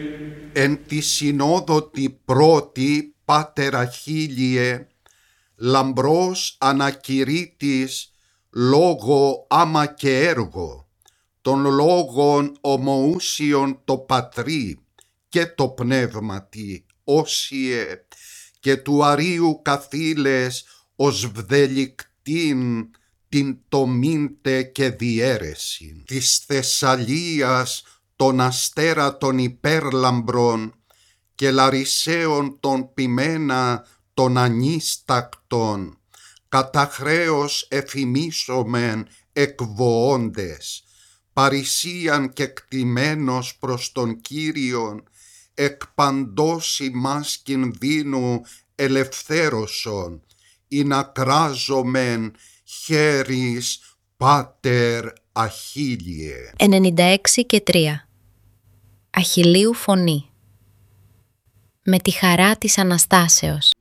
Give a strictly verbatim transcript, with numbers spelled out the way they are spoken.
Εν τη συνόδοτη πρώτη, Πάτερ Αχίλιε, λαμπρός ανακηρύττης λόγο άμα και έργο, των λόγων ομοούσιον το Πατρί και το Πνεύματι, όσιε, και του Αρίου καθήλες ως βδελικτήν την τομήντε και διέρεσιν. Της Θεσσαλίας των αστέρα των υπέρλαμπρων και Λαρισαίων των ποιμένα των ανίστακτων, κατά χρέος εφημίσομεν εκβοώντες, παρησίαν και κτημένος προς τον Κύριον, εκ παντός ημάς κινδύνου ελευθέρωσον, ή να κράζομεν χέρις Πάτερ Αχίλιε. ενενήντα έξι και τρία. Αχιλλείου φωνή. Με τη χαρά της Αναστάσεως.